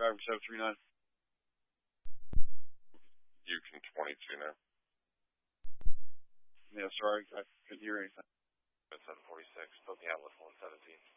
driver 739. Yukon 22 now. Yeah, sorry, I couldn't hear anything. 746, put me out with 117.